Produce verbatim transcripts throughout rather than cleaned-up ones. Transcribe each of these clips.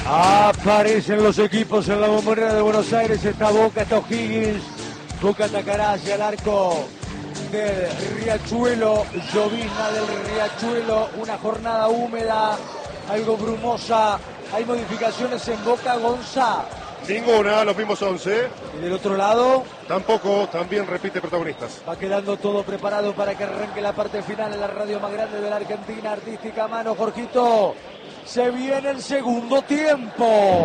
Aparecen los equipos en la Bombonera de Buenos Aires. Está Boca, está O'Higgins. Boca atacará hacia el arco del Riachuelo. Llovizna del Riachuelo. Una jornada húmeda, algo brumosa. Hay modificaciones en Boca, Gonza. Ninguna, los mismos once. Y del otro lado, tampoco, también repite protagonistas. va quedando todo preparado para que arranque la parte final en la radio más grande de la Argentina. Artística mano, Jorgito. Se viene el segundo tiempo.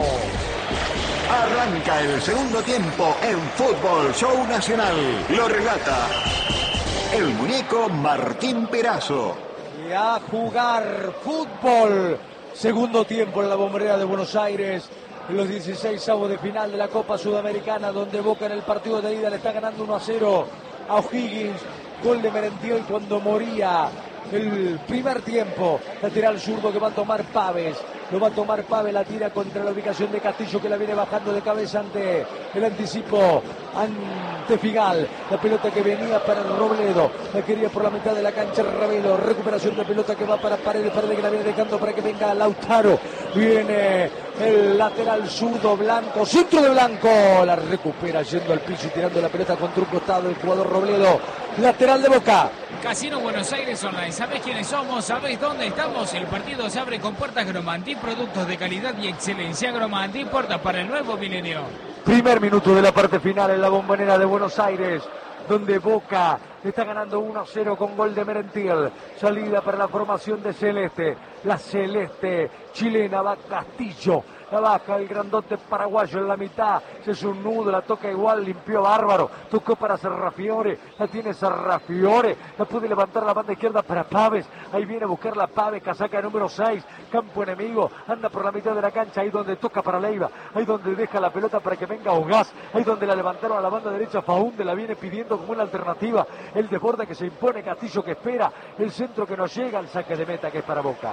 Arranca el segundo tiempo en Fútbol Show Nacional. Lo relata el muñeco Martín Perazo. Y a jugar fútbol. Segundo tiempo en la Bombonera de Buenos Aires. En los dieciséis avos de final de la Copa Sudamericana, donde Boca en el partido de ida le está ganando uno a cero a O'Higgins. Gol de Merentiel cuando moría el primer tiempo. Lateral zurdo que va a tomar Paves. Lo va a tomar Paves, la tira contra la ubicación de Castillo, que la viene bajando de cabeza ante el anticipo, ante Figal. La pelota que venía para Robledo, la quería por la mitad de la cancha Ravelo. Recuperación de pelota que va para Paredes, Paredes que la viene dejando para que venga Lautaro. Viene el lateral zurdo Blanco, centro de Blanco, la recupera yendo al piso y tirando la pelota contra un costado el jugador Robledo. Lateral de Boca. Casino Buenos Aires Online. ¿Sabés quiénes somos? ¿Sabés dónde estamos? El partido se abre con puertas Gromanti, productos de calidad y excelencia. Gromanti, puertas para el nuevo milenio. Primer minuto de la parte final en la Bombonera de Buenos Aires, donde Boca está ganando uno a cero con gol de Merentiel. Salida para la formación de Celeste. La Celeste chilena va Castillo. La baja el grandote paraguayo en la mitad. Se hace un nudo, la toca igual, limpió bárbaro. Tocó para Serrafiore. La tiene Serrafiore. La puede levantar a la banda izquierda para Paves. Ahí viene a buscar la Paves, casaca número seis. Campo enemigo. Anda por la mitad de la cancha. Ahí donde toca para Leiva. Ahí donde deja la pelota para que venga Ogaz. Ahí donde la levantaron a la banda derecha. Faunde la viene pidiendo como una alternativa. El desborde que se impone. Castillo que espera. El centro que no llega. El saque de meta que es para Boca.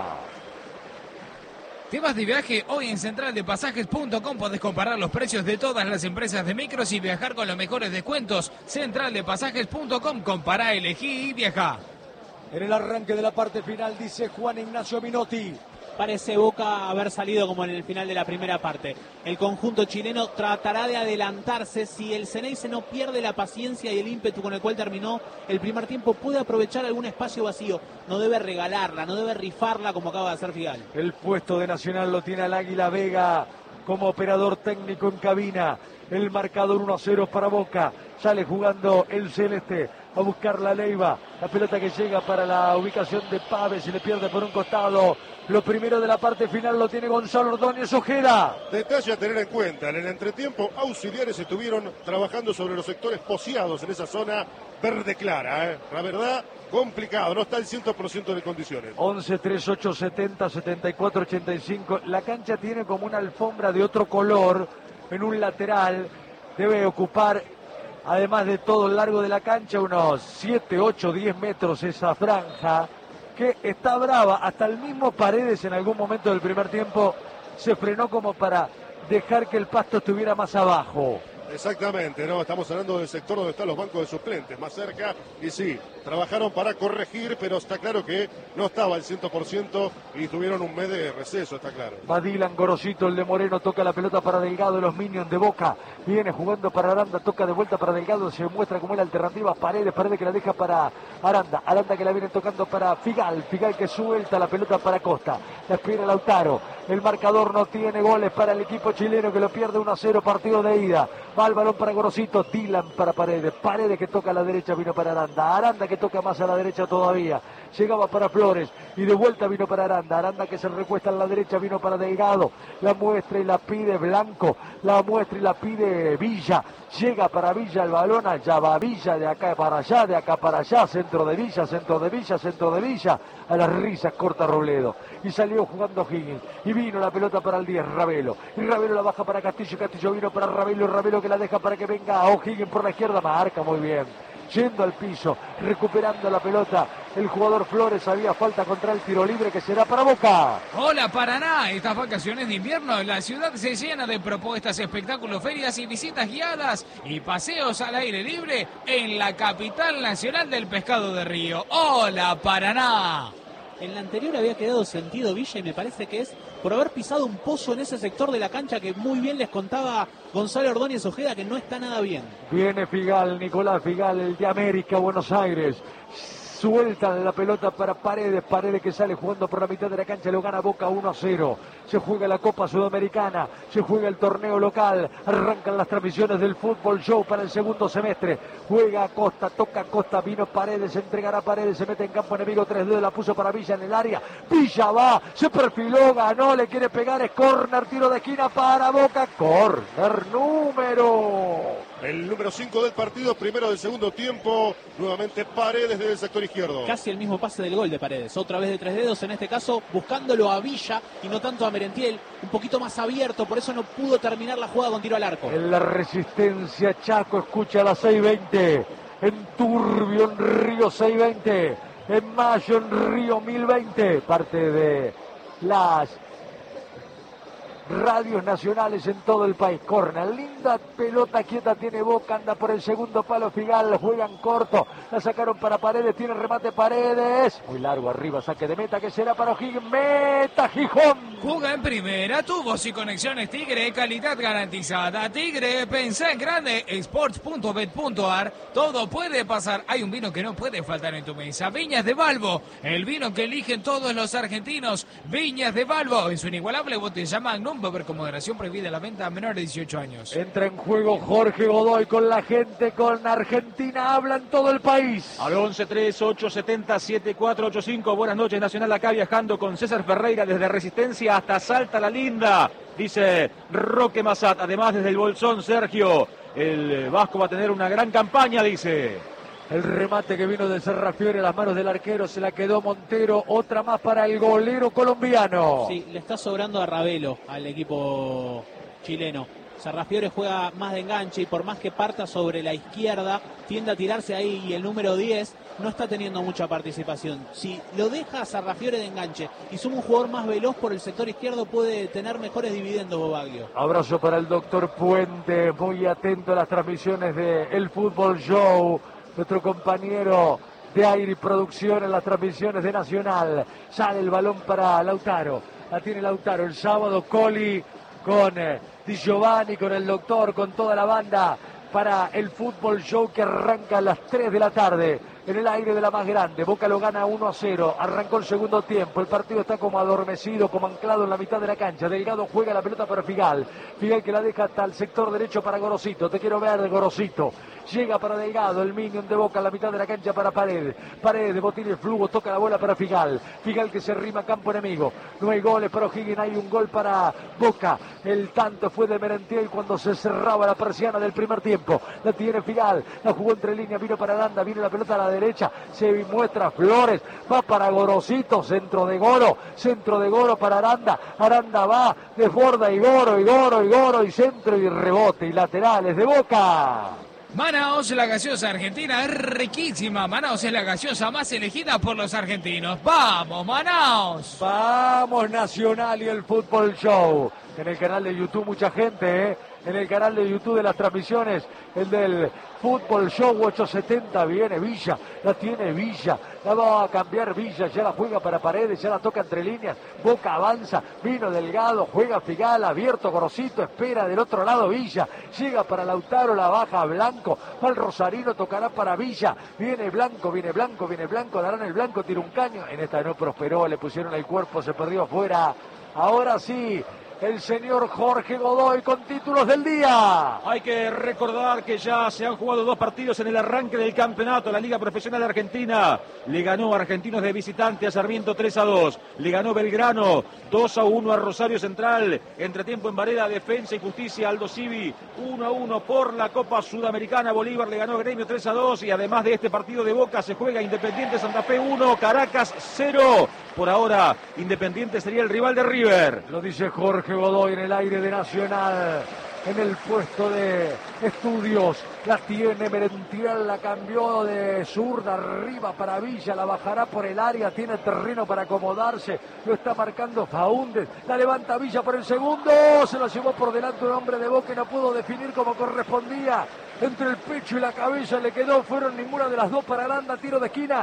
¿Te vas de viaje? Hoy en central de pasajes punto com podés comparar los precios de todas las empresas de micros y viajar con los mejores descuentos. central de pasajes punto com, compará, elegí y viajá. En el arranque de la parte final dice Juan Ignacio Minotti. Parece Boca haber salido como en el final de la primera parte. El conjunto chileno tratará de adelantarse. Si el Ceneice no pierde la paciencia y el ímpetu con el cual terminó el primer tiempo, puede aprovechar algún espacio vacío. No debe regalarla, no debe rifarla como acaba de hacer Figal. El puesto de Nacional lo tiene el Águila Vega como operador técnico en cabina. El marcador uno a cero para Boca. Sale jugando el Celeste a buscar la Leiva. La pelota que llega para la ubicación de Paves y le pierde por un costado. Lo primero de la parte final lo tiene Gonzalo Ordóñez Ojeda. Detalle a tener en cuenta. En el entretiempo, auxiliares estuvieron trabajando sobre los sectores pociados en esa zona verde clara. ¿eh? La verdad, complicado. No está el cien por ciento de condiciones. once, treinta y ocho, setenta, setenta y cuatro, ochenta y cinco. La cancha tiene como una alfombra de otro color en un lateral. Debe ocupar, además de todo el largo de la cancha, unos siete, ocho, diez metros esa franja, que está brava. Hasta el mismo Paredes en algún momento del primer tiempo se frenó como para dejar que el pasto estuviera más abajo. Exactamente, no, estamos hablando del sector donde están los bancos de suplentes, más cerca, y sí, trabajaron para corregir, pero está claro que no estaba al cien por ciento y tuvieron un mes de receso, está claro. Va Dylan Gorosito, el de Moreno, toca la pelota para Delgado, los Minions de Boca, viene jugando para Aranda, toca de vuelta para Delgado, se muestra como la alternativa, Paredes, Paredes que la deja para Aranda, Aranda que la viene tocando para Figal, Figal que suelta la pelota para Costa, la espera Lautaro, el marcador no tiene goles para el equipo chileno que lo pierde uno a cero, partido de ida. Va el balón para Gorosito, Dylan para Paredes, Paredes que toca a la derecha, vino para Aranda, Aranda que toca más a la derecha todavía, llegaba para Flores y de vuelta vino para Aranda, Aranda que se recuesta a la derecha, vino para Delgado, la muestra y la pide Blanco, la muestra y la pide Villa, llega para Villa el balón, allá va Villa, de acá para allá, de acá para allá, centro de Villa, centro de Villa, centro de Villa, a las risas corta Robledo, y salió jugando Higgins, y vino la pelota para el diez, Ravelo, y Ravelo la baja para Castillo, Castillo vino para Ravelo, Ravelo que la deja para que venga a O'Higgins por la izquierda, marca muy bien, yendo al piso, recuperando la pelota, el jugador Flores, había falta contra el tiro libre que será para Boca. Hola Paraná, estas vacaciones de invierno la ciudad se llena de propuestas, espectáculos, ferias y visitas guiadas y paseos al aire libre en la capital nacional del pescado de río. Hola Paraná. En la anterior había quedado sentido Villa y me parece que es por haber pisado un pozo en ese sector de la cancha que muy bien les contaba Gonzalo Ordóñez Ojeda, que no está nada bien. Viene Figal, Nicolás Figal, el de América, Buenos Aires. Suelta la pelota para Paredes, Paredes que sale jugando por la mitad de la cancha, lo gana Boca uno a cero. Se juega la Copa Sudamericana, se juega el torneo local, arrancan las transmisiones del Fútbol Show para el segundo semestre. Juega Costa, toca Costa, vino Paredes, entregará Paredes, se mete en campo enemigo, tres dedos, la puso para Villa en el área. Villa va, se perfiló, ganó, le quiere pegar, es córner, tiro de esquina para Boca, córner número. El número cinco del partido, primero del segundo tiempo, nuevamente Paredes desde el sector izquierdo. Casi el mismo pase del gol de Paredes, otra vez de tres dedos, en este caso buscándolo a Villa y no tanto a Merentiel, un poquito más abierto, por eso no pudo terminar la jugada con tiro al arco. En la Resistencia Chaco, escucha a las seis veinte, en Turbio, en Río seis veinte, en Mayo, en Río mil veinte, parte de las radios nacionales en todo el país. Corner, linda pelota quieta tiene Boca, anda por el segundo palo Figal, juegan corto, la sacaron para Paredes, tiene remate Paredes, muy largo arriba, saque de meta que será para O'Higgins, meta Gijón. Juega en primera, tubos y conexiones Tigre, calidad garantizada. Tigre, pensá en grande, sports punto bet punto ar, todo puede pasar. Hay un vino que no puede faltar en tu mesa, Viñas de Balbo, el vino que eligen todos los argentinos. Viñas de Balbo, en su inigualable botella Magnum, beber con moderación, prohibida la venta a menores de dieciocho años. Entra en juego Jorge Godoy con la gente, con Argentina, habla en todo el país. Al once tres ocho siete cero siete cuatro ocho cinco, buenas noches Nacional, acá viajando con César Ferreira desde Resistencia hasta Salta la Linda, dice Roque Massat. Además desde el Bolsón, Sergio, el Vasco va a tener una gran campaña, dice. El remate que vino de Serrafiore a las manos del arquero, se la quedó Montero, otra más para el golero colombiano. Sí, le está sobrando a Ravelo al equipo chileno. Serrafiore juega más de enganche y por más que parta sobre la izquierda, tiende a tirarse ahí y el número diez no está teniendo mucha participación. Si lo deja a Serrafiore de enganche y suma un jugador más veloz por el sector izquierdo, puede tener mejores dividendos Bobaglio. Abrazo para el doctor Puente, muy atento a las transmisiones de El Fútbol Show. Nuestro compañero de aire y producción en las transmisiones de Nacional. Sale el balón para Lautaro. La tiene Lautaro. El sábado Coli con eh, Di Giovanni, con el doctor, con toda la banda para el Fútbol Show que arranca a las tres de la tarde. En el aire de la más grande, Boca lo gana uno a cero, arrancó el segundo tiempo, el partido está como adormecido, como anclado en la mitad de la cancha. Delgado juega la pelota para Figal, Figal que la deja hasta el sector derecho para Gorosito, te quiero ver Gorosito, llega para Delgado, el minion de Boca en la mitad de la cancha para Paredes, Paredes, botín el flujo, toca la bola para Figal, Figal que se rima a campo enemigo, no hay goles para O'Higgins, hay un gol para Boca, el tanto fue de Merentiel cuando se cerraba la persiana del primer tiempo, la tiene Figal, la jugó entre líneas, vino para Aranda, viene la pelota a la derecha, se muestra Flores, va para Gorosito, centro de Goro, centro de Goro para Aranda, Aranda va, desborda y Goro, y Goro, y Goro, y centro y rebote, y laterales de Boca. Manaos, la gaseosa argentina es riquísima. Manaos es la gaseosa más elegida por los argentinos. ¡Vamos, Manaos! Vamos, Nacional y el Fútbol Show. En el canal de YouTube mucha gente, ¿eh? En el canal de YouTube de las transmisiones, el del Fútbol Show ochocientos setenta, viene Villa, la tiene Villa, la va a cambiar Villa, ya la juega para Paredes, ya la toca entre líneas, Boca avanza, vino Delgado, juega Figal, abierto Gorosito, espera del otro lado Villa, llega para Lautaro, la baja Blanco, va el Rosarino, tocará para Villa, viene Blanco, viene Blanco, viene Blanco, darán el Blanco, tira un caño, en esta no prosperó, le pusieron el cuerpo, se perdió afuera, ahora sí, el señor Jorge Godoy con títulos del día. Hay que recordar que ya se han jugado dos partidos en el arranque del campeonato. La Liga Profesional de Argentina le ganó a Argentinos de visitante a Sarmiento tres a dos. Le ganó Belgrano dos a uno a Rosario Central. Entretiempo en Varela, Defensa y Justicia, Aldo Civi uno a uno por la Copa Sudamericana. Bolívar le ganó Gremio tres a dos. Y además de este partido de Boca se juega Independiente Santa Fe uno, Caracas cero. Por ahora, Independiente sería el rival de River. Lo dice Jorge Godoy en el aire de Nacional. En el puesto de estudios la tiene Merentiel, la cambió de zurda arriba para Villa, la bajará por el área, tiene terreno para acomodarse, lo está marcando Faúndez, la levanta Villa por el segundo, se lo llevó por delante un hombre de Boca y no pudo definir como correspondía, entre el pecho y la cabeza le quedó, fueron ninguna de las dos para Aranda, tiro de esquina,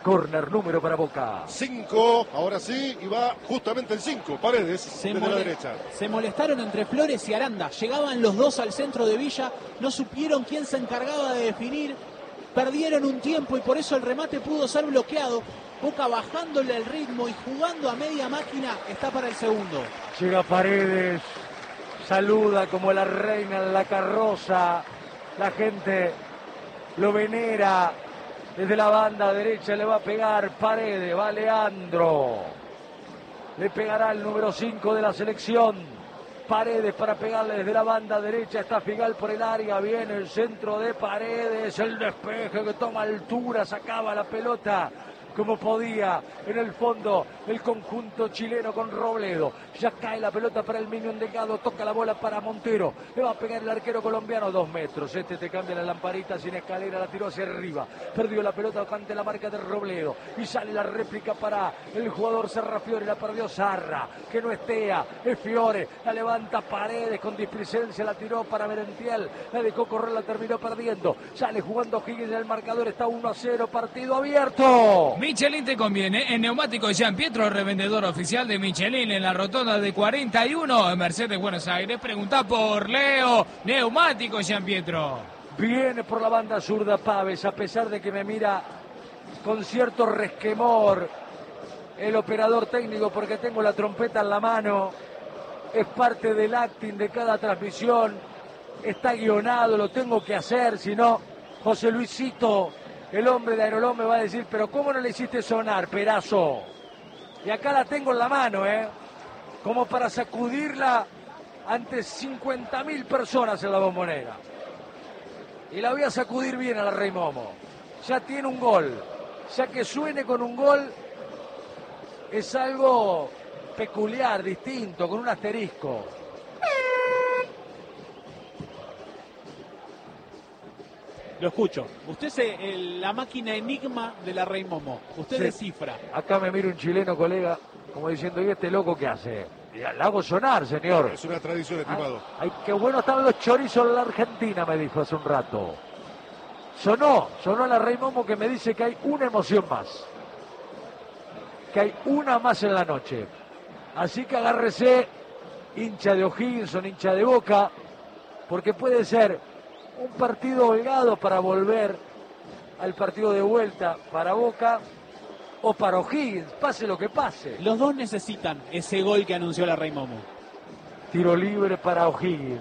córner número para Boca. Cinco, ahora sí, y va justamente el cinco, Paredes, se desde la derecha. Se molestaron entre Flores y Aranda. Llegaban los dos al centro de Villa, no supieron quién se encargaba de definir. Perdieron un tiempo y por eso el remate pudo ser bloqueado. Boca bajándole el ritmo y jugando a media máquina, está para el segundo. Llega Paredes, saluda como la reina en la carroza. La gente lo venera. Desde la banda derecha le va a pegar Paredes, va Leandro. Le pegará el número cinco de la selección. Paredes para pegarle desde la banda derecha. Está Figal por el área. Viene el centro de Paredes. El despeje que toma altura. Sacaba la pelota como podía en el fondo el conjunto chileno con Robledo. Ya cae la pelota para el Minion Delgado, toca la bola para Montero, le va a pegar el arquero colombiano, dos metros, este te cambia la lamparita sin escalera, la tiró hacia arriba, perdió la pelota ante la marca de Robledo y sale la réplica para el jugador Serra Fiore, la perdió Sarra, que no estea, es Fiore, la levanta Paredes con displicencia, la tiró para Merentiel, la dejó correr, la terminó perdiendo, sale jugando Higgins, el marcador está uno a cero, partido abierto. Michelin te conviene. En Neumático Jean Pietro, revendedor oficial de Michelin en la rotonda de cuarenta y uno en Mercedes, Buenos Aires. Pregunta por Leo. Neumático Jean Pietro. Viene por la banda zurda Paves, a pesar de que me mira con cierto resquemor el operador técnico porque tengo la trompeta en la mano. Es parte del acting de cada transmisión. Está guionado, lo tengo que hacer, si no, José Luisito, el hombre de Aerolón, me va a decir, pero ¿cómo no le hiciste sonar, Perazo? Y acá la tengo en la mano, ¿eh? Como para sacudirla ante cincuenta mil personas en la Bombonera. Y la voy a sacudir bien a la Rey Momo. Ya tiene un gol. Ya que suene con un gol es algo peculiar, distinto, con un asterisco. Lo escucho. Usted es el, la máquina enigma de la Rey Momo. Usted Sí. descifra. Acá me mira un chileno, colega, como diciendo, ¿y este loco qué hace? Y la hago sonar, señor. Es una tradición, estimado. Ay, qué bueno están los chorizos en la Argentina, me dijo hace un rato. Sonó, sonó la Rey Momo que me dice que hay una emoción más. Que hay una más en la noche. Así que agárrese, hincha de O'Higgins, hincha de Boca, porque puede ser un partido holgado para volver al partido de vuelta para Boca o para O'Higgins, pase lo que pase. Los dos necesitan ese gol que anunció la Rey Momo. Tiro libre para O'Higgins.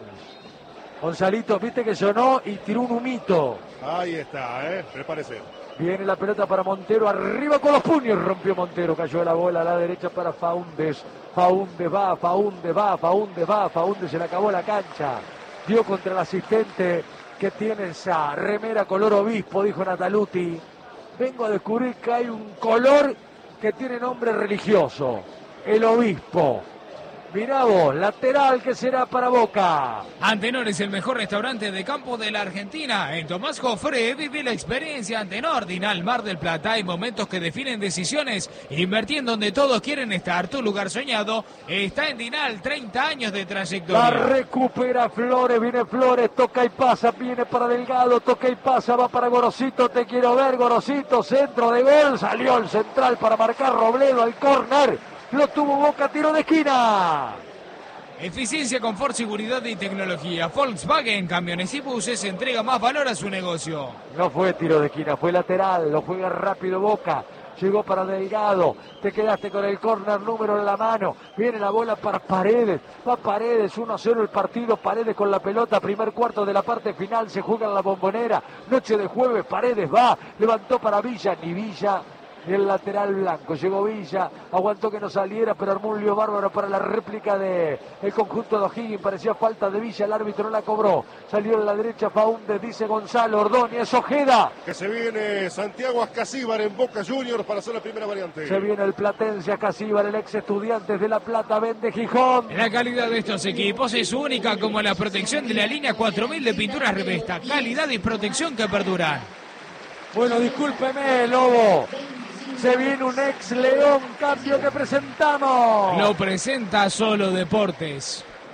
Gonzalito, viste que sonó y tiró un humito. Ahí está, ¿eh? Prepárese. Viene la pelota para Montero, arriba con los puños, rompió Montero, cayó la bola a la derecha para Faúndez. Faúndez va, Faúndez va, Faúndez va, Faúndez se le acabó la cancha. Dio contra el asistente que tiene esa remera color obispo, dijo Nataluti. Vengo a descubrir que hay un color que tiene nombre religioso, el obispo. Mirá vos, lateral que será para Boca. Antenor es el mejor restaurante de campo de la Argentina. En Tomás Jofré vive la experiencia Antenor. Dinal Mar del Plata. Hay momentos que definen decisiones. Invertí en donde todos quieren estar. Tu lugar soñado está en Dinal. treinta años de trayectoria. La recupera Flores, viene Flores, toca y pasa, viene para Delgado, toca y pasa, va para Gorosito, te quiero ver, Gorosito, centro de gol, salió el central para marcar Robledo al córner. Lo tuvo Boca, tiro de esquina. Eficiencia, confort, seguridad y tecnología. Volkswagen, camiones y buses, entrega más valor a su negocio. No fue tiro de esquina, fue lateral, lo juega rápido Boca. Llegó para Delgado, te quedaste con el córner número en la mano, viene la bola para Paredes, va Paredes, uno a cero el partido, Paredes con la pelota, primer cuarto de la parte final, se juega en la Bombonera, noche de jueves, Paredes va, levantó para Villa, ni Villa, ni el lateral blanco, llegó Villa, aguantó que no saliera, pero armó un lío bárbaro para la réplica de el conjunto de O'Higgins, parecía falta de Villa, el árbitro no la cobró, salió en la derecha Faúndez, dice Gonzalo Ordóñez, Ojeda. Que se viene Santiago Ascasíbar en Boca Juniors para hacer la primera variante. Se viene el platense Ascasíbar, el ex Estudiantes de La Plata, vende Gijón. La calidad de estos equipos es única, como la protección de la línea cuatro mil de pinturas Revesta. Calidad y protección que perduran. Bueno, discúlpeme, Lobo. Se viene un ex León, cambio que presentamos. Lo presenta Solo Deportes.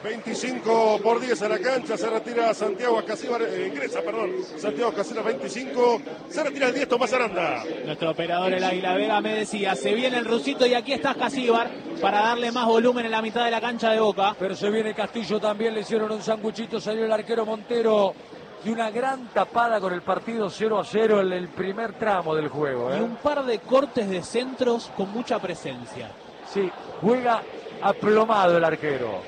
veinticinco por diez a la cancha, se retira Santiago Ascasíbar, eh, ingresa, perdón, Santiago Ascasíbar veinticinco, se retira el diez Tomás Aranda. Nuestro operador, el Águila Vega, me decía, se viene el rusito y aquí está Ascasíbar para darle más volumen en la mitad de la cancha de Boca. Pero se viene Castillo también, le hicieron un sanguchito, salió el arquero Montero y una gran tapada con el partido cero a cero en el primer tramo del juego. ¿eh? Y un par de cortes de centros con mucha presencia. Sí, juega aplomado el arquero.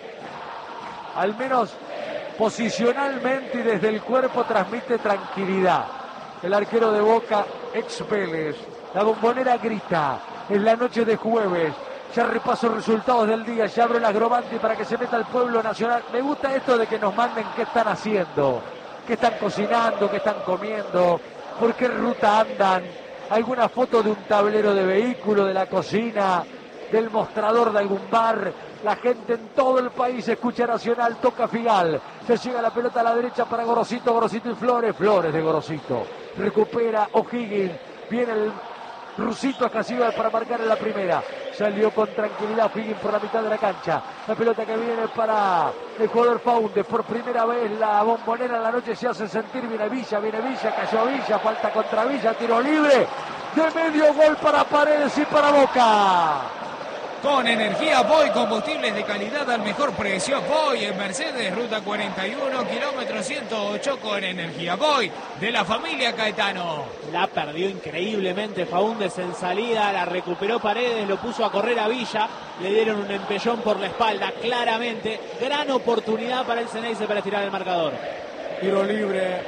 Al menos posicionalmente y desde el cuerpo transmite tranquilidad. El arquero de Boca, ex Vélez. La Bombonera grita. Es la noche de jueves. Ya repaso resultados del día. Ya abro el agrobante para que se meta el pueblo nacional. Me gusta esto de que nos manden qué están haciendo. Qué están cocinando, qué están comiendo. Por qué ruta andan. Alguna foto de un tablero de vehículo, de la cocina, del mostrador de algún bar. La gente en todo el país escucha Nacional, toca Figal. Se llega la pelota a la derecha para Gorosito, Gorosito y Flores. Flores de Gorosito. Recupera O'Higgins. Viene el rusito Ascasíbar para marcar en la primera. Salió con tranquilidad O'Higgins por la mitad de la cancha. La pelota que viene para el jugador Faúndez. Por primera vez la Bombonera en la noche se hace sentir. Viene Villa, viene Villa, cayó Villa. Falta contra Villa, tiro libre. De medio gol para Paredes y para Boca. Con energía Voy, combustibles de calidad al mejor precio. Voy en Mercedes, ruta cuarenta y uno, kilómetro ciento ocho con energía Voy, de la familia Caetano. La perdió increíblemente Faúndez en salida, la recuperó Paredes, lo puso a correr a Villa, le dieron un empellón por la espalda, claramente. Gran oportunidad para el Ceneice para estirar el marcador. Tiro libre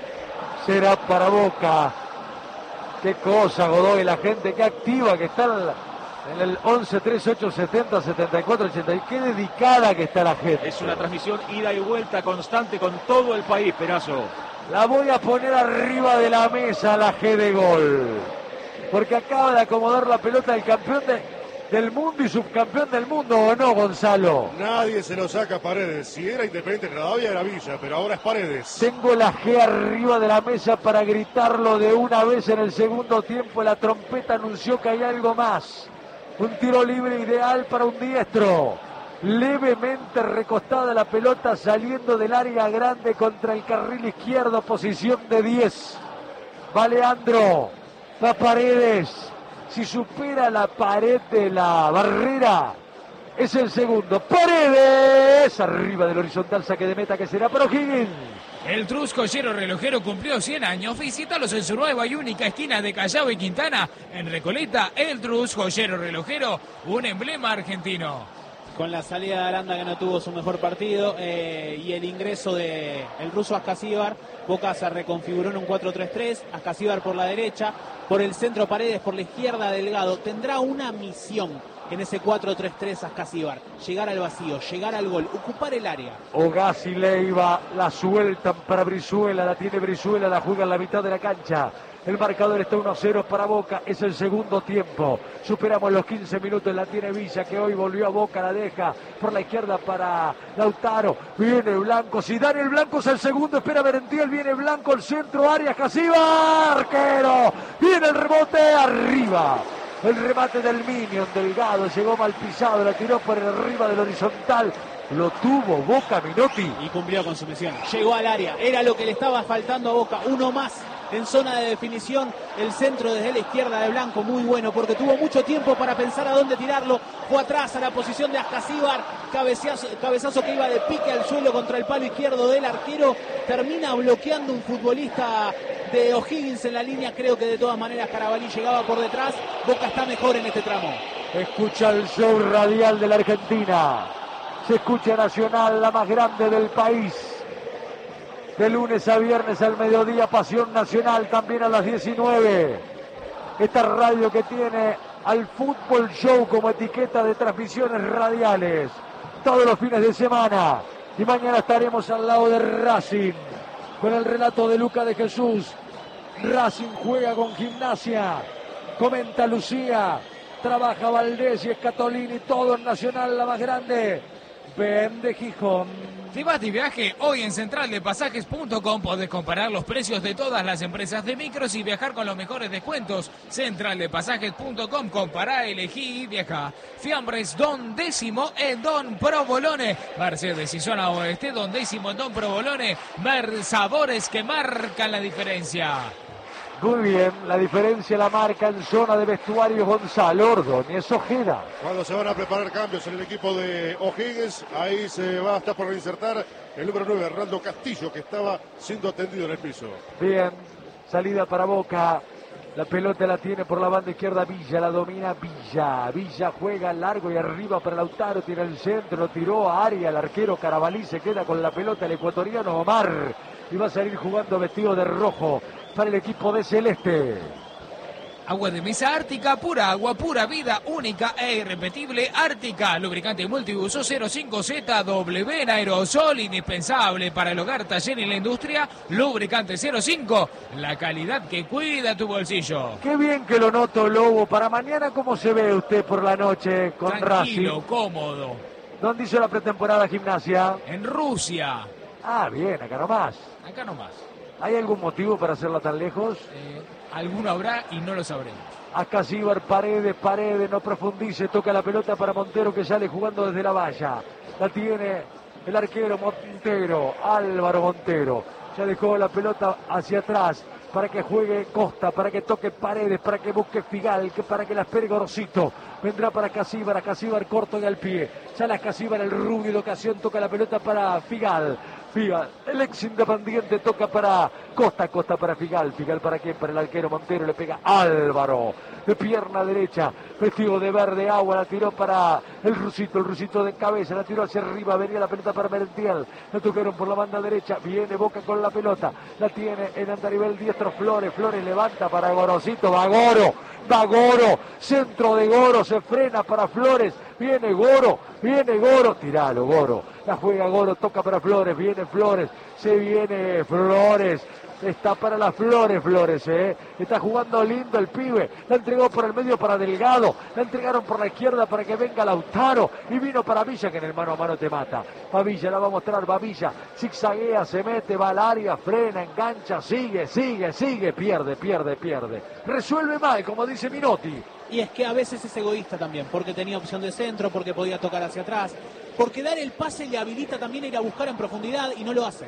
será para Boca. Qué cosa, Godoy, la gente que activa que está en la... En el once, tres, ocho, setenta, setenta y cuatro, ochenta. Qué dedicada que está la gente. Es una transmisión ida y vuelta constante con todo el país, Perazo. La voy a poner arriba de la mesa, la G de gol. Porque acaba de acomodar la pelota el campeón de, del mundo y subcampeón del mundo, ¿o no, Gonzalo? Nadie se lo saca a Paredes. Si era Independiente todavía era Villa, pero ahora es Paredes. Tengo la G arriba de la mesa para gritarlo de una vez en el segundo tiempo. La trompeta anunció que hay algo más. Un tiro libre ideal para un diestro. Levemente recostada la pelota saliendo del área grande contra el carril izquierdo. Posición de diez. Va Leandro. Va Paredes. Si supera la pared de la barrera, es el segundo. Paredes. Arriba del horizontal, saque de meta que será para O'Higgins. El Trus Joyero Relojero cumplió cien años. Visítalos en su nueva y única esquina de Callao y Quintana. En Recoleta, el Trus Joyero Relojero, un emblema argentino. Con la salida de Aranda, que no tuvo su mejor partido, eh, y el ingreso de el ruso Ascasíbar, Boca se reconfiguró en un cuatro tres tres. Ascasíbar por la derecha, por el centro Paredes, por la izquierda Delgado. Tendrá una misión en ese cuatro tres tres Ascasíbar: llegar al vacío, llegar al gol, ocupar el área. Ogaz y Leiva la sueltan para Brizuela, la tiene Brizuela, la juega en la mitad de la cancha. El marcador está uno a cero para Boca, es el segundo tiempo. Superamos los quince minutos, la tiene Villa, que hoy volvió a Boca, la deja por la izquierda para Lautaro. Viene Blanco, si dan el Blanco es el segundo, espera Merentiel, viene Blanco, el centro, área, Ascasíbar, arquero. Viene el rebote, arriba. El remate del Minion, Delgado, llegó mal pisado, la tiró por arriba del horizontal. Lo tuvo Boca, Minotti. Y cumplió con su misión. Llegó al área, era lo que le estaba faltando a Boca. Uno más en zona de definición. El centro desde la izquierda de Blanco, muy bueno, porque tuvo mucho tiempo para pensar a dónde tirarlo. Fue atrás a la posición de Ascasíbar. Cabezazo, cabezazo que iba de pique al suelo contra el palo izquierdo del arquero. Termina bloqueando un futbolista de O'Higgins en la línea. Creo que de todas maneras Carabalí llegaba por detrás. Boca está mejor en este tramo. Escucha el show radial de la Argentina. Se escucha Nacional, la más grande del país. De lunes a viernes al mediodía, Pasión Nacional, también a las diecinueve. Esta radio que tiene al Fútbol Show como etiqueta de transmisiones radiales. Todos los fines de semana. Y mañana estaremos al lado de Racing, con el relato de Luca de Jesús. Racing juega con Gimnasia. Comenta Lucía. Trabaja Valdés y Escatolini. Todo en Nacional, la más grande. Ven de Gijón. ¿Te vas de viaje? Hoy en central de pasajes punto com podés comparar los precios de todas las empresas de micros y viajar con los mejores descuentos. central de pasajes punto com, compará, elegí y viaja. Fiambres Don Décimo en Don Provolone. Mercedes y zona oeste, Don Décimo en Don Provolone. Mer sabores que marcan la diferencia. Muy bien, la diferencia la marca en zona de vestuario Gonzalo Ordóñez Ojeda. Cuando se van a preparar cambios en el equipo de O'Higgins, ahí se va a estar por reinsertar el número nueve, Hernando Castillo, que estaba siendo atendido en el piso. Bien, salida para Boca. La pelota la tiene por la banda izquierda Villa, la domina Villa. Villa juega largo y arriba para Lautaro, tiene el centro, lo tiró a área, el arquero Carabalí se queda con la pelota, el ecuatoriano Omar. Y va a salir jugando vestido de rojo para el equipo de Celeste. Agua de mesa Ártica, pura agua, pura vida, única e irrepetible. Ártica, lubricante multiuso cero cinco Z W en aerosol, indispensable para el hogar, taller y la industria. Lubricante cero cinco, la calidad que cuida tu bolsillo. Qué bien que lo noto, Lobo. Para mañana, ¿cómo se ve usted por la noche con Racing? Tranquilo, cómodo. ¿Dónde hizo la pretemporada Gimnasia? En Rusia. Ah, bien, acá nomás. Acá nomás. ¿Hay algún motivo para hacerla tan lejos? Eh, alguno habrá y no lo sabremos. Acá Cibar, Paredes, Paredes, no profundice, toca la pelota para Montero que sale jugando desde la valla. La tiene el arquero Montero, Álvaro Montero. Ya dejó la pelota hacia atrás para que juegue Costa, para que toque Paredes, para que busque Figal, que para que la espere Gorosito. Vendrá para Casíbar, a Casíbar corto y al pie. Sale a Casíbar, el rubio de ocasión, toca la pelota para Figal. Figal, el ex Independiente toca para Costa, Costa para Figal. Figal para quién, para el arquero Montero, le pega Álvaro. De pierna derecha, vestido de verde agua, la tiró para el Rusito, el Rusito de cabeza, la tiró hacia arriba, venía la pelota para Merentiel. La tocaron por la banda derecha, viene Boca con la pelota. La tiene en andarivel diestro Flores, Flores levanta para Gorosito, va Goro, va Goro, centro de Goro, se frena para Flores, viene Goro, viene Goro, tiralo Goro, la juega Goro, toca para Flores, viene Flores, se viene Flores, está para las Flores, Flores, eh, está jugando lindo el pibe, la entregó por el medio para Delgado, la entregaron por la izquierda para que venga Lautaro, y vino para Villa, que en el mano a mano te mata, va Villa, la va a mostrar, va Villa, zigzaguea, se mete, va al área, frena, engancha, sigue, sigue, sigue, pierde, pierde, pierde, resuelve mal, como dice Minotti. Y es que a veces es egoísta también, porque tenía opción de centro, porque podía tocar hacia atrás, porque dar el pase le habilita también a ir a buscar en profundidad y no lo hace.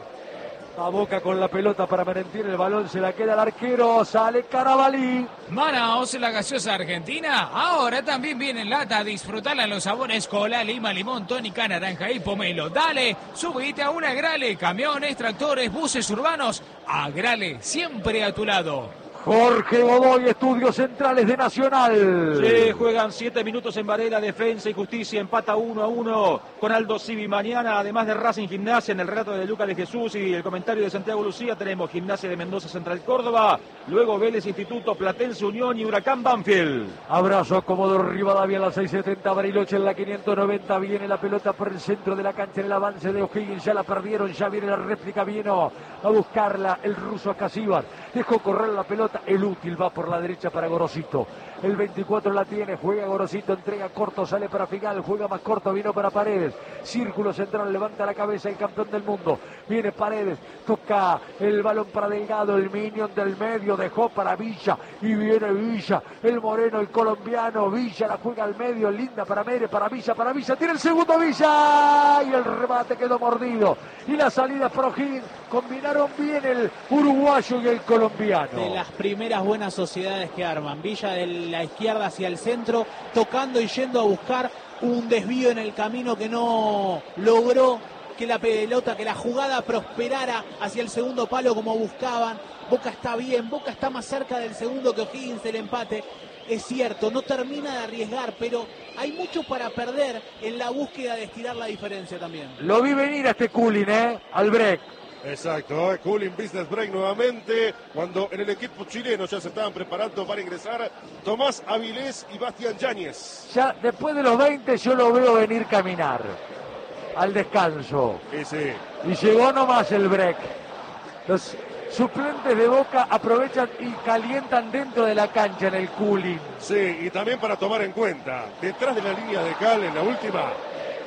A Boca con la pelota para Merentiel, el balón se la queda al arquero, sale Carabalí. Manaos, la gaseosa argentina, ahora también viene en lata a disfrutarla en los sabores cola, lima, limón, tónica, naranja y pomelo. Dale, subite a una Agrale, camiones, tractores, buses urbanos, Agrale, siempre a tu lado. Jorge Godoy, Estudios Centrales de Nacional. Sí, juegan siete minutos en Varela, Defensa y Justicia, empata uno a uno con Aldo Civi. Mañana, además de Racing Gimnasia, en el relato de Lucas de Jesús y el comentario de Santiago Lucía, tenemos Gimnasia de Mendoza, Central Córdoba, luego Vélez Instituto, Platense Unión y Huracán Banfield. Abrazo a Comodoro Rivadavia, a las seis setenta, Bariloche en la quinientos noventa, viene la pelota por el centro de la cancha en el avance de O'Higgins, ya la perdieron, ya viene la réplica, vino a buscarla el ruso a Casíbar, dejó correr la pelota, el útil va por la derecha para Gorosito, el veinticuatro la tiene, juega Gorosito, entrega corto, sale para Figal, juega más corto, vino para Paredes, círculo central, levanta la cabeza el campeón del mundo, viene Paredes, toca el balón para Delgado, el minion del medio, dejó para Villa, y viene Villa, el moreno, el colombiano, Villa la juega al medio, linda para Mere, para Villa, para Villa, tiene el segundo Villa, y el remate quedó mordido, y la salida para O'Higgins, combinaron bien el uruguayo y el colombiano. De las primeras buenas sociedades que arman, Villa de la izquierda hacia el centro, tocando y yendo a buscar un desvío en el camino que no logró que la pelota, que la jugada prosperara hacia el segundo palo como buscaban. Boca está bien, Boca está más cerca del segundo que O'Higgins del empate. Es cierto, no termina de arriesgar, pero hay mucho para perder en la búsqueda de estirar la diferencia también. Lo vi venir a este Culin, ¿eh? Al break. Exacto, eh, Cooling Business Break nuevamente, cuando en el equipo chileno ya se estaban preparando para ingresar Tomás Avilés y Bastián Yáñez. Ya después de los veinte yo lo veo venir caminar al descanso. Sí, sí. Y llegó nomás el break. Los suplentes de Boca aprovechan y calientan dentro de la cancha en el Culin. Sí, y también para tomar en cuenta, detrás de la línea de cal en la última,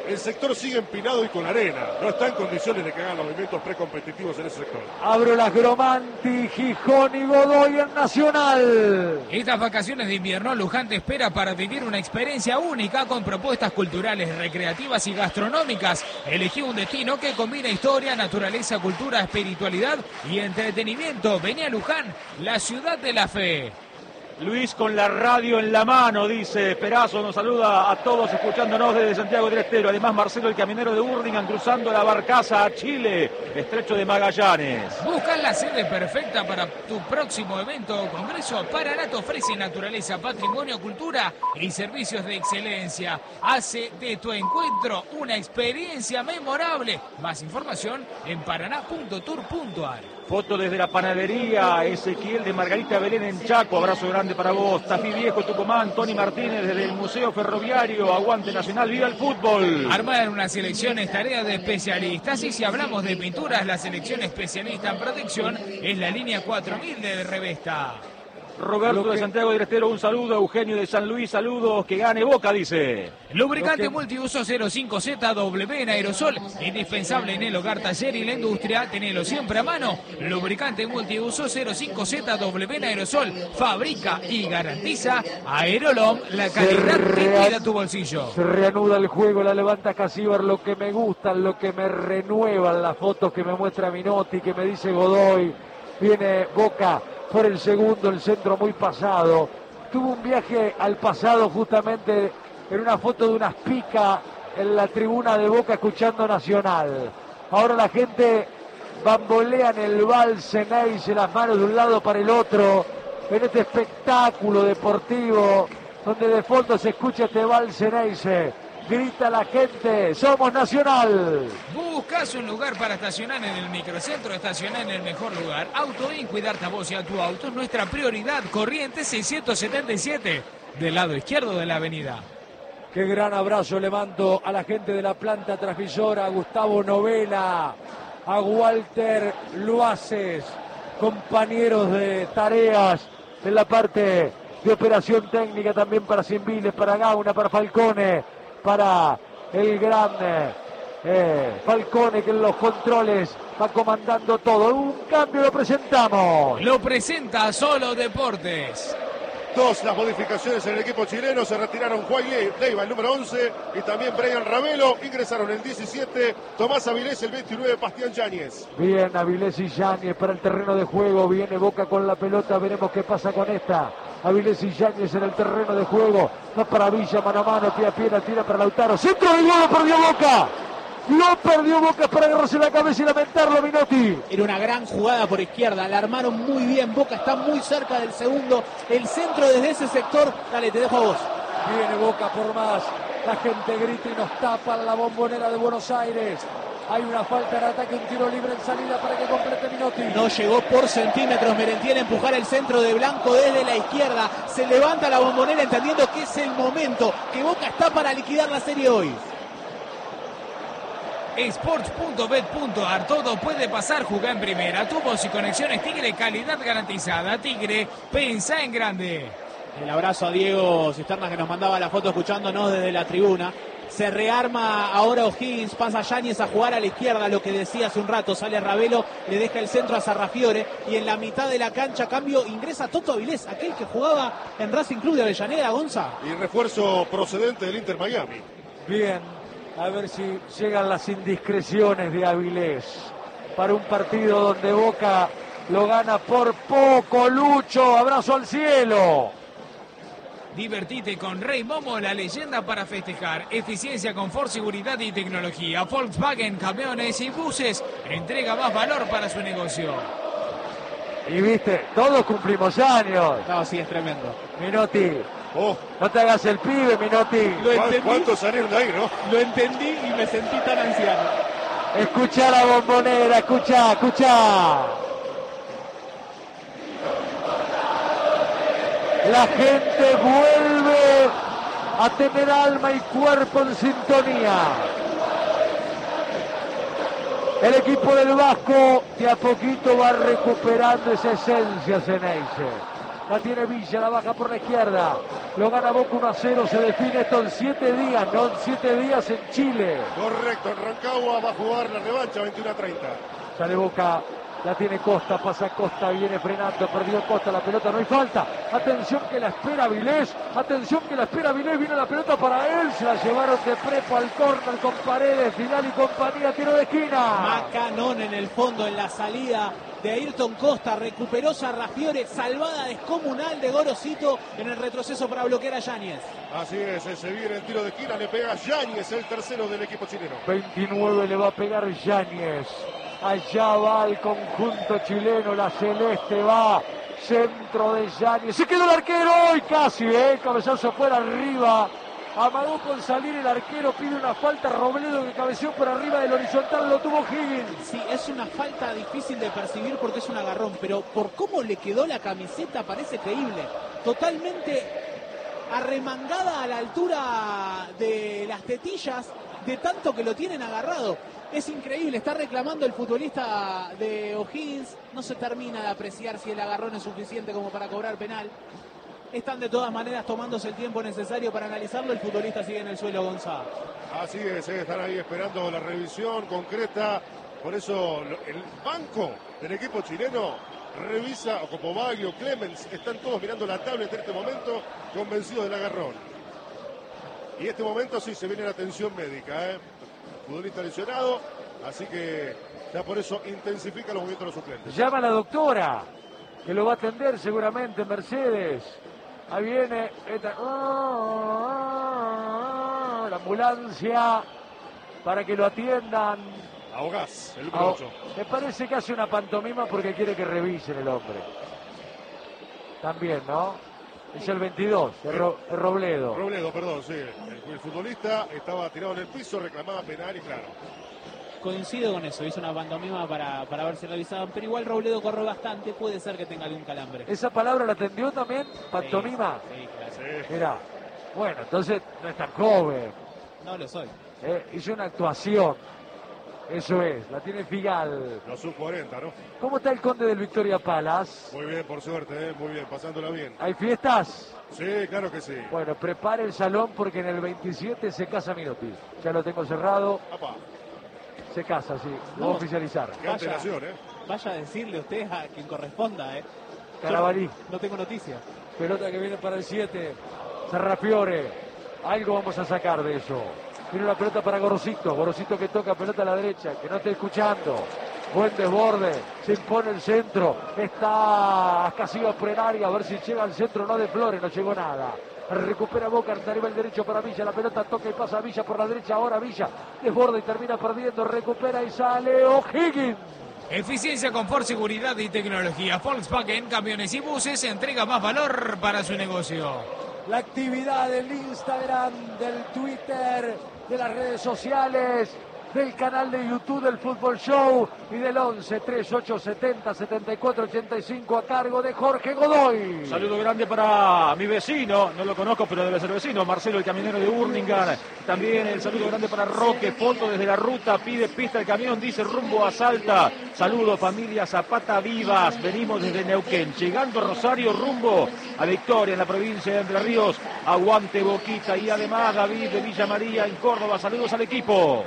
el sector sigue empinado y con arena. No está en condiciones de que hagan los movimientos precompetitivos en ese sector. Abro las Gromanti, Gijón y Godoy en Nacional. Estas vacaciones de invierno, Luján te espera para vivir una experiencia única con propuestas culturales, recreativas y gastronómicas. Elegí un destino que combina historia, naturaleza, cultura, espiritualidad y entretenimiento. Vení a Luján, la ciudad de la fe. Luis con la radio en la mano, dice Perazo, nos saluda a todos escuchándonos desde Santiago del Estero. Además, Marcelo, el caminero de Hurlingham, cruzando la barcaza a Chile, estrecho de Magallanes. Buscas la sede perfecta para tu próximo evento o congreso. Paraná te ofrece naturaleza, patrimonio, cultura y servicios de excelencia. Hace de tu encuentro una experiencia memorable. Más información en paraná punto tour punto a r. Foto desde la panadería, Ezequiel de Margarita Belén en Chaco, abrazo grande para vos. Tafí Viejo, Tucumán, Tony Martínez desde el Museo Ferroviario, aguante Nacional, viva el fútbol. Armar una selección es tarea de especialistas y si hablamos de pinturas, la selección especialista en protección es la línea cuatro mil de Revesta. Roberto que... de Santiago del Estero, un saludo. Eugenio de San Luis, saludos. Que gane Boca, dice. Lubricante que... multiuso cero cinco Z W en aerosol, indispensable en el hogar, taller y la industria. Tenelo siempre a mano. Lubricante multiuso cero cinco Z W en aerosol. Fabrica y garantiza Aerolom, la calidad que cuida tu bolsillo. Se reanuda el juego, la levanta Casíbar. Lo que me gusta, lo que me renuevan las fotos que me muestra Minotti, que me dice Godoy. Viene Boca por el segundo, el centro muy pasado. Tuvo un viaje al pasado justamente en una foto de unas picas en la tribuna de Boca escuchando Nacional. Ahora la gente bambolea en el vals, Neise, las manos de un lado para el otro, en este espectáculo deportivo donde de fondo se escucha este vals, Neise. Grita la gente, somos Nacional. Buscas un lugar para estacionar en el microcentro, estacionar en el mejor lugar. Autoin, cuidarte a vos y a tu auto es nuestra prioridad. Corrientes seiscientos setenta y siete, del lado izquierdo de la avenida. Qué gran abrazo le mando a la gente de la planta transmisora, a Gustavo Novela, a Walter Luaces, compañeros de tareas en la parte de operación técnica, también para Simbiles, para Gauna, para Falcone, para el gran eh, Falcone, que en los controles va comandando todo. Un cambio lo presentamos. Lo presenta Solo Deportes. Dos las modificaciones en el equipo chileno. Se retiraron Juan Leiva, el número once, y también Brian Ravelo. Ingresaron el diecisiete, Tomás Avilés, el veintinueve, Bastián Yáñez. Bien, Avilés y Yáñez para el terreno de juego. Viene Boca con la pelota, veremos qué pasa con esta. Avilés y Yáñez en el terreno de juego. Va para Villa, mano a mano, pie a pie, la tira para Lautaro. Centro de gol, perdió Boca. Lo perdió Boca para agarrarse la cabeza y lamentarlo, Minotti. Era una gran jugada por izquierda, la armaron muy bien. Boca está muy cerca del segundo. El centro desde ese sector. Dale, te dejo a vos. Viene Boca por más. La gente grita y nos tapan la Bombonera de Buenos Aires. Hay una falta en ataque, un tiro libre en salida para que complete Minotti. No llegó por centímetros Merentiel a empujar el centro de Blanco desde la izquierda. Se levanta la Bombonera entendiendo que es el momento, que Boca está para liquidar la serie hoy. Sports punto bet punto a r, todo puede pasar, jugá en primera. Tu voz y conexiones Tigre, calidad garantizada. Tigre, pensá en grande. El abrazo a Diego Cisterna, que nos mandaba la foto escuchándonos desde la tribuna. Se rearma ahora O'Higgins, pasa Yáñez a jugar a la izquierda, lo que decía hace un rato. Sale Ravelo, le deja el centro a Sarrafiore y en la mitad de la cancha, cambio, ingresa Toto Avilés, aquel que jugaba en Racing Club de Avellaneda, Gonza. Y refuerzo procedente del Inter Miami. Bien. A ver si llegan las indiscreciones de Avilés para un partido donde Boca lo gana por poco. Lucho, abrazo al cielo. Divertite con Rey Momo, la leyenda para festejar. Eficiencia, confort, seguridad y tecnología. Volkswagen, camiones y buses. Entrega más valor para su negocio. Y viste, todos cumplimos años. No, sí, es tremendo. Minotti. Oh. No te hagas el pibe, Minotti. ¿Cuántos salieron de ahí, no? Lo entendí y me sentí tan anciano. Escucha la Bombonera, escucha, escucha. La gente vuelve a tener alma y cuerpo en sintonía. El equipo del Vasco de a poquito va recuperando esa esencia, Ceneice. La tiene Villa, la baja por la izquierda. Lo gana Boca uno a cero. Se define esto en siete días, no en siete días en Chile. Correcto, en Rancagua va a jugar la revancha veintiuno a treinta. Sale Boca. La tiene Costa, pasa Costa, viene frenando, perdió Costa, la pelota, no hay falta. Atención que la espera Vilés, atención que la espera Vilés, viene la pelota para él, se la llevaron de prepo al córner con Paredes, Vidal y compañía, tiro de esquina. Macanón en el fondo, en la salida de Ayrton Costa, recuperó Sarrafiore, salvada descomunal de Gorosito en el retroceso para bloquear a Yáñez. Así es, se viene el tiro de esquina, le pega Yáñez, el tercero del equipo chileno. veintinueve le va a pegar Yáñez. Allá va el conjunto chileno, la celeste va, centro de Yáñez, se quedó el arquero y casi, eh, el cabezazo fuera arriba, amagó con salir el arquero, pide una falta, Robledo que cabeceó por arriba del horizontal, lo tuvo Higgins. Sí, es una falta difícil de percibir porque es un agarrón, pero por cómo le quedó la camiseta parece creíble, totalmente arremangada a la altura de las tetillas, de tanto que lo tienen agarrado. Es increíble, está reclamando el futbolista de O'Higgins, no se termina de apreciar si el agarrón es suficiente como para cobrar penal. Están de todas maneras tomándose el tiempo necesario para analizarlo, el futbolista sigue en el suelo, Gonzalo. Así es, eh, están ahí esperando la revisión concreta, por eso el banco del equipo chileno revisa, o Copobaglio, Clemens, están todos mirando la tablet en este momento, convencidos del agarrón. Y en este momento sí se viene la atención médica, eh. Futbolista lesionado, así que ya por eso intensifica los movimientos de los suplentes. Llama a la doctora, que lo va a atender seguramente, Mercedes. Ahí viene esta, la ambulancia para que lo atiendan. Ahogás, el número ocho. Me parece que hace una pantomima porque quiere que revisen el hombre. También, ¿no? Es el veintidós, es Ro, Robledo. Robledo, perdón, sí. El, el futbolista estaba tirado en el piso, reclamaba penal y claro. Coincido con eso, hizo una pantomima para, para ver si revisaban, pero igual Robledo corre bastante, puede ser que tenga algún calambre. ¿Esa palabra la atendió también? ¿Pantomima? Sí, sí, claro. Sí. Mirá, bueno, entonces no es tan joven. No lo soy. Eh, hizo una actuación. Eso es, la tiene Figal. Los sub cuarenta, ¿no? ¿Cómo está el Conde del Victoria Palace? Muy bien, por suerte, ¿eh? Muy bien, pasándola bien. ¿Hay fiestas? Sí, claro que sí. Bueno, prepare el salón porque en el veintisiete se casa Minotti. Ya lo tengo cerrado. Apá. Se casa, sí. Lo No. voy a oficializar. Qué antelación, ¿eh? Vaya a decirle usted a quien corresponda, ¿eh? Carabalí. Yo no tengo noticias. Pelota que viene para el siete. Sarrafiore. Algo vamos a sacar de eso. Viene la pelota para Gorosito. Gorosito que toca pelota a la derecha. Que no esté escuchando. Buen desborde. Se impone el centro. Está casi a frenar y a ver si llega al centro. No de Flores. No llegó nada. Recupera Boca, arriba el derecho para Villa, la pelota toca y pasa a Villa por la derecha, ahora Villa desborda y termina perdiendo, recupera y sale O'Higgins. Eficiencia, confort, seguridad y tecnología. Volkswagen, camiones y buses, entrega más valor para su negocio. La actividad del Instagram, del Twitter, de las redes sociales, del canal de YouTube del Fútbol Show y del once, treinta y ocho, setenta, setenta y cuatro, ochenta y cinco a cargo de Jorge Godoy. Saludo grande para mi vecino, no lo conozco, pero debe ser vecino, Marcelo, el camionero de Urlingan. También el saludo grande para Roque, foto desde la ruta, pide pista el camión, dice rumbo a Salta. Saludos familia Zapata Vivas, venimos desde Neuquén, llegando a Rosario, rumbo a Victoria en la provincia de Entre Ríos. Aguante Boquita y además David de Villa María en Córdoba. Saludos al equipo.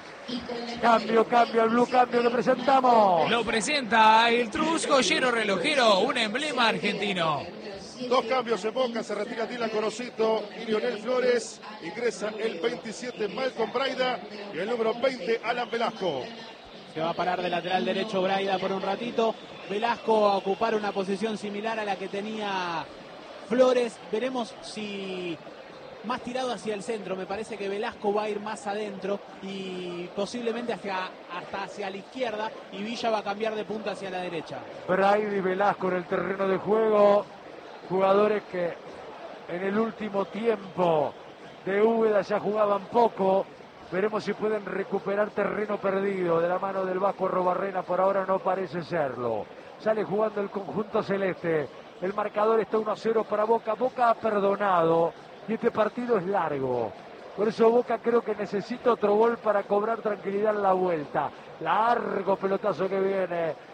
Cambio, cambio, el blue cambio que presentamos. Lo presenta el Trus Joyero Relojero, un emblema argentino. Dos cambios en Boca, se retira Dylan Gorosito y Lionel Flores. Ingresa el veintisiete Malcolm Braida y el número veinte Alan Velasco. Se va a parar de lateral derecho Braida por un ratito. Velasco a ocupar una posición similar a la que tenía Flores. Veremos si más tirado hacia el centro. Me parece que Velasco va a ir más adentro y posiblemente hacia, hasta hacia la izquierda. Y Villa va a cambiar de punta hacia la derecha. Braida y Velasco en el terreno de juego. Jugadores que en el último tiempo de Úbeda ya jugaban poco. Veremos si pueden recuperar terreno perdido de la mano del Vasco Arrobarrena. Por ahora no parece serlo. Sale jugando el conjunto celeste. El marcador está uno a cero para Boca. Boca ha perdonado y este partido es largo. Por eso Boca creo que necesita otro gol para cobrar tranquilidad en la vuelta. Largo pelotazo que viene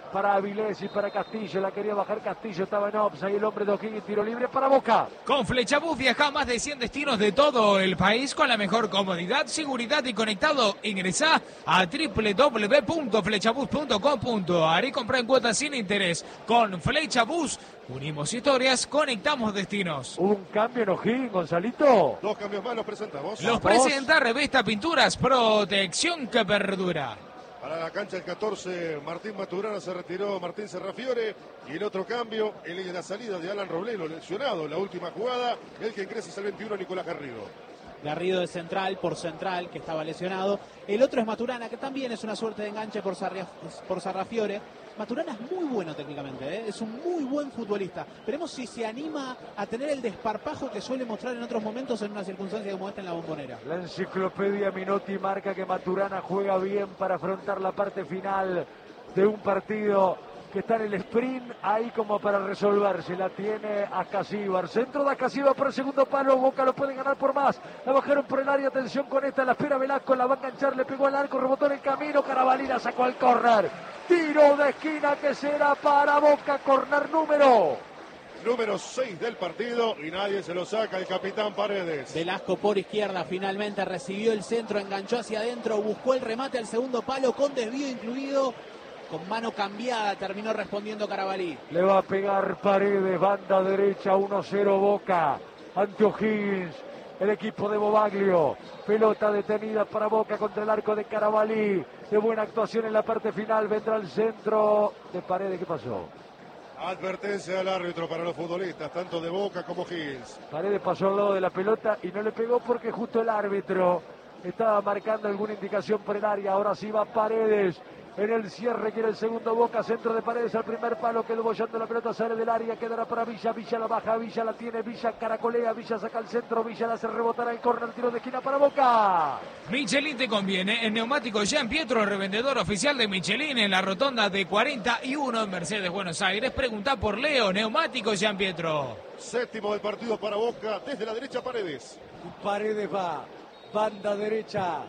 para Avilés y para Castillo. La quería bajar Castillo, estaba en offside. El hombre de O'Higgins, tiro libre para Boca. Con Flechabús viaja a más de cien destinos de todo el país con la mejor comodidad, seguridad y conectado. Ingresá a doble u doble u doble u punto flechabús punto com punto a r y compra en cuotas sin interés. Con Flechabús unimos historias, conectamos destinos. Un cambio en O'Higgins, Gonzalito. Dos cambios más los presentamos. Los presenta Revista Pinturas, protección que perdura. Para la cancha el catorce, Martín Maturana, se retiró Martín Serrafiore. Y el otro cambio, en la salida de Alan Robledo, lesionado en la última jugada. El que ingresa es el veintiuno, Nicolás Garrido. Garrido de central, por central, que estaba lesionado. El otro es Maturana, que también es una suerte de enganche por, Sarria, por Sarrafiore. Maturana es muy bueno técnicamente, ¿eh? Es un muy buen futbolista. Veremos si se anima a tener el desparpajo que suele mostrar en otros momentos en una circunstancia como esta en la Bombonera. La enciclopedia Minotti marca que Maturana juega bien para afrontar la parte final de un partido que está en el sprint, ahí como para resolverse. La tiene Ascasíbar. Centro de Ascasíbar por el segundo palo. Boca lo puede ganar por más. La bajaron por el área. Atención con esta. La espera Velasco. La va a enganchar. Le pegó al arco. Rebotó en el camino. Carabalí la sacó al córner. Tiro de esquina que será para Boca. Córner número. Número seis del partido y nadie se lo saca, el capitán Paredes. Velasco por izquierda finalmente recibió el centro, enganchó hacia adentro, buscó el remate al segundo palo con desvío incluido. Con mano cambiada terminó respondiendo Carabalí. Le va a pegar Paredes, banda derecha, uno cero Boca. Ante O'Higgins, el equipo de Bobaglio. Pelota detenida para Boca contra el arco de Carabalí. De buena actuación en la parte final. Vendrá el centro de Paredes. ¿Qué pasó? Advertencia al árbitro para los futbolistas, tanto de Boca como Higgins. Paredes pasó al lado de la pelota y no le pegó porque justo el árbitro estaba marcando alguna indicación por el área. Ahora sí va Paredes. En el cierre quiere el segundo Boca, centro de Paredes al primer palo, quedó bollando la pelota, sale del área, quedará para Villa, Villa la baja, Villa la tiene, Villa caracolea, Villa saca el centro, Villa la hace rebotar el córner, tiro de esquina para Boca. Michelin te conviene, el neumático Jean Pietro, revendedor oficial de Michelin en la rotonda de cuarenta y uno en Mercedes, Buenos Aires. Preguntá por Leo, neumático Jean Pietro. Séptimo del partido para Boca, desde la derecha Paredes. Paredes va, banda derecha,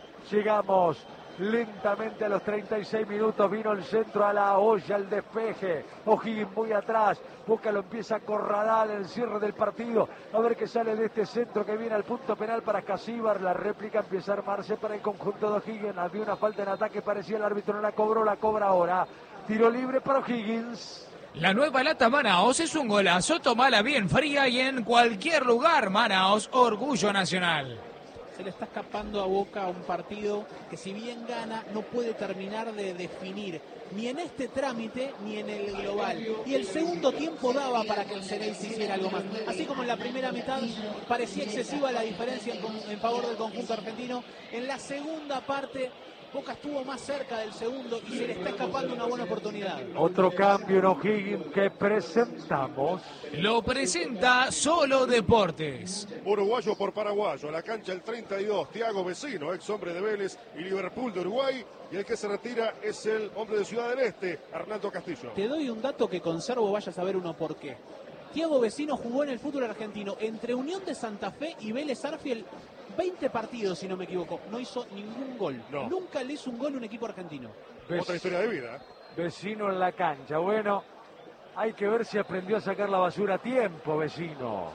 llegamos lentamente a los treinta y seis minutos, vino el centro a la olla, el despeje, O'Higgins muy atrás, Boca lo empieza a acorralar en el cierre del partido, a ver qué sale de este centro que viene al punto penal para Ascasíbar, la réplica empieza a armarse para el conjunto de O'Higgins, había una falta en ataque, parecía el árbitro no la cobró, la cobra ahora, tiro libre para O'Higgins. La nueva lata Manaos es un golazo, tomala bien fría y en cualquier lugar. Manaos, orgullo nacional. Se le está escapando a Boca un partido que si bien gana no puede terminar de definir ni en este trámite ni en el global. Y el segundo tiempo daba para que el Xeneize hiciera algo más. Así como en la primera mitad parecía excesiva la diferencia en, en favor del conjunto argentino, en la segunda parte Boca estuvo más cerca del segundo y se le está escapando una buena oportunidad. Otro cambio en O'Higgins que presentamos. Lo presenta Solo Deportes. Uruguayo por paraguayo, a la cancha el treinta y dos, Thiago Vecino, ex hombre de Vélez y Liverpool de Uruguay. Y el que se retira es el hombre de Ciudad del Este, Arnaldo Castillo. Te doy un dato que conservo, vaya a saber uno por qué. Thiago Vecino jugó en el fútbol argentino entre Unión de Santa Fe y Vélez Sarsfield veinte partidos, si no me equivoco. No hizo ningún gol. No. Nunca le hizo un gol a un equipo argentino. Ves, Otra historia de vida. Vecino en la cancha. Bueno, hay que ver si aprendió a sacar la basura a tiempo, Vecino.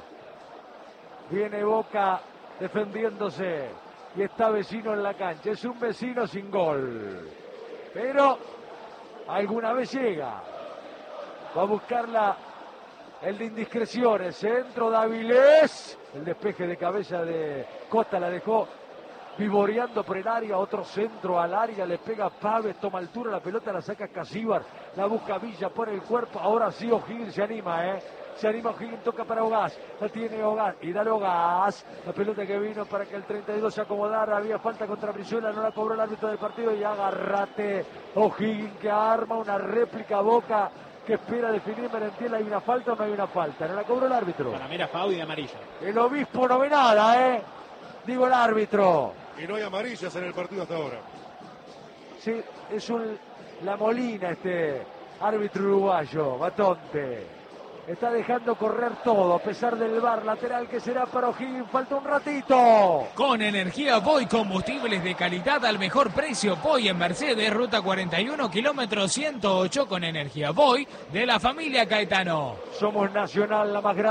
Viene Boca defendiéndose y está Vecino en la cancha. Es un Vecino sin gol. Pero alguna vez llega. Va a buscarla el de indiscreciones. Centro de Avilés. El despeje de cabeza de Costa la dejó vivoreando por el área, otro centro al área, le pega Paves, toma altura, la pelota la saca Ascasíbar, la busca Villa por el cuerpo, ahora sí O'Higgins se anima, eh, se anima O'Higgins, toca para Ogás, la tiene Ogás, y dale Ogás, la pelota que vino para que el treinta y dos se acomodara, había falta contra Brizuela, no la cobró el árbitro del partido y agárrate, O'Higgins que arma una réplica Boca, que espera definir Merentiel, ¿hay una falta o no hay una falta? No la cobró el árbitro. Para mí era Faudi de amarilla. El obispo no ve nada, ¿eh? Digo el árbitro. Y no hay amarillas en el partido hasta ahora. Sí, es un La Molina este árbitro uruguayo, Batonte. Está dejando correr todo, a pesar del V A R lateral que será para O'Higgins. Falta un ratito. Con energía Voy, combustibles de calidad al mejor precio. Voy en Mercedes, ruta cuarenta y uno, kilómetro ciento ocho, con energía Voy de la familia Caetano. Somos Nacional, la más grande.